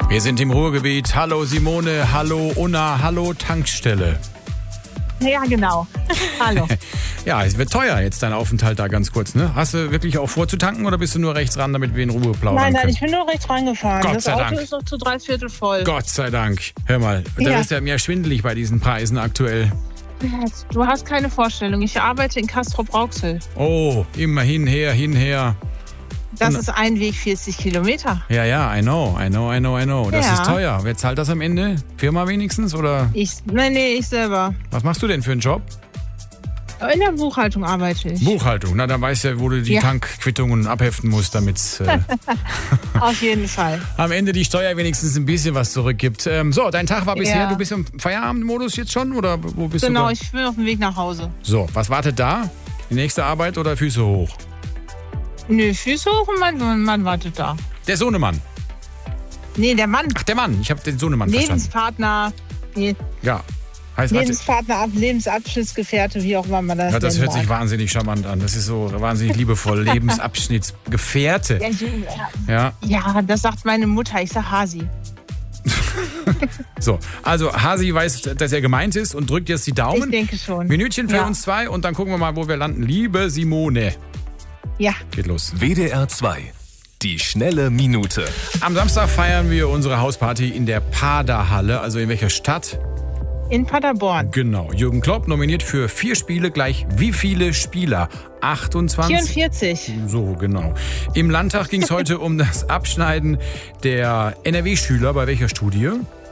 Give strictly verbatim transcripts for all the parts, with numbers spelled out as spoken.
Wir sind im Ruhrgebiet. Hallo Simone, hallo Unna, hallo Tankstelle. Ja, genau. Hallo. Ja, es wird teuer jetzt dein Aufenthalt da ganz kurz, ne? Hast du wirklich auch vor zu tanken oder bist du nur rechts ran, damit wir in Ruhe plaudern Nein, nein, können? ich bin nur rechts rangefahren. Gott das sei Auto Dank. ist noch zu drei Viertel voll. Gott sei Dank. Hör mal, da Ja. ist ja mir schwindelig bei diesen Preisen aktuell. Du hast keine Vorstellung. Ich arbeite in Castrop-Rauxel. Oh, immer hinher, hinher. Das Und- ist ein Weg vierzig Kilometer. Ja, ja, I know, I know, I know, I know. Das Ja. ist teuer. Wer zahlt das am Ende? Firma wenigstens oder Ich, nein, nee, ich selber. was machst du denn für einen Job? In der Buchhaltung arbeite ich. Buchhaltung. Na, dann weißt du ja, wo du die Ja. Tankquittungen abheften musst, damit äh, Auf jeden Fall. am Ende die Steuer wenigstens ein bisschen was zurückgibt. Ähm, so, dein Tag war bisher, Ja. du bist im Feierabendmodus jetzt schon oder wo bist Genau, du? ich bin auf dem Weg nach Hause. So, was wartet da? Die nächste Arbeit oder Füße hoch? Nö, Füße hoch und mein Mann wartet da. Der Sohnemann. Nee, der Mann. Ach, der Mann. Ich habe den Sohnemann verstanden. Lebenspartner. Nee, Ja. Heißt, warte, Lebenspartner, Ab- Lebensabschnittsgefährte, wie auch immer man das ja, das nennen hört sich mag. wahnsinnig charmant an. Das ist so wahnsinnig liebevoll. Lebensabschnittsgefährte. Ja, ich- Ja. ja, das sagt meine Mutter. Ich sag Hasi. So, also Hasi weiß, dass er gemeint ist und drückt jetzt die Daumen. Ich denke schon. Minütchen für Ja. uns zwei und dann gucken wir mal, wo wir landen. Liebe Simone. Ja. Geht los. W D R zwei. Die schnelle Minute. Am Samstag feiern wir unsere Hausparty in der Paderhalle. Also in welcher Stadt? In Paderborn. Genau. Jürgen Klopp nominiert für vier Spiele gleich wie viele Spieler? achtundzwanzig? vierundvierzig. So, genau. Im Landtag ging es heute um das Abschneiden der N R W-Schüler. Bei welcher Studie?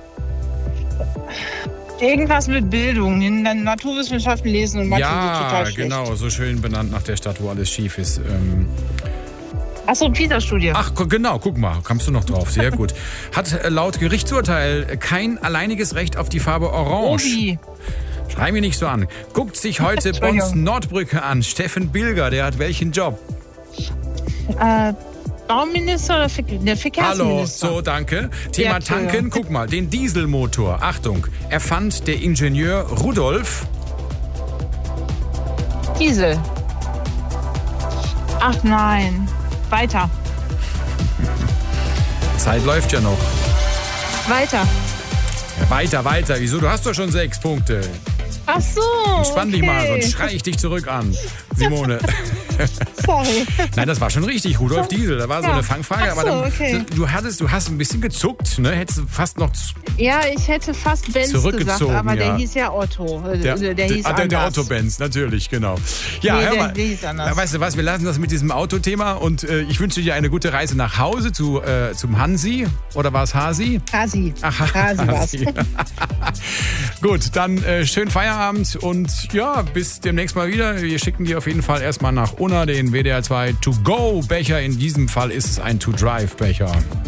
Irgendwas mit Bildung. In der Naturwissenschaften lesen und Mathe sind Ja, total schlecht. genau. So schön benannt nach der Stadt, wo alles schief ist. Ähm, Achso, PISA-Studie. ach, gu- genau. Guck mal. Kamst du noch drauf. Sehr gut. Hat äh, laut Gerichtsurteil kein alleiniges Recht auf die Farbe Orange. Obi. Schrei mich nicht so an. Guckt sich heute Entschuldigung. Bonns Nordbrücke an. Steffen Bilger, der hat welchen Job? Äh, Bauminister oder Ver der Verkehrsminister? Hallo, so, danke. Thema Ja, Entschuldigung. Tanken, guck mal, den Dieselmotor. Achtung, erfand der Ingenieur Rudolf. Diesel. Ach nein. Weiter. Zeit läuft ja noch. Weiter. Ja, weiter, weiter. Wieso? Du hast doch schon sechs Punkte. Ach so. Spann okay. dich mal, sonst schrei ich dich zurück an. Simone. Sorry. Nein, das war schon richtig. Rudolf Diesel, da war so Ja. eine Fangfrage. Ach aber so, dann, okay. du, hattest, du hast ein bisschen gezuckt, ne? Hättest du fast noch Ja, ich hätte fast Benz Zurückgezogen, gesagt, aber ja. der hieß ja Otto. Äh, Der, der, der hieß ah, der, der anders. Otto-Benz, natürlich, genau. Ja, Nee, hör der- mal. der hieß anders. Ja, weißt du was, wir lassen das mit diesem Autothema und äh, ich wünsche dir eine gute Reise nach Hause zu, äh, zum Hansi. Oder war es Hasi? Hasi. Ach, Hasi war's. Hasi. Gut, dann äh, schönen Feierabend und ja, bis demnächst mal wieder. Wir schicken dir auf jeden Fall erstmal nach Unna den W D R zwei To-Go-Becher. In diesem Fall ist es ein To-Drive-Becher.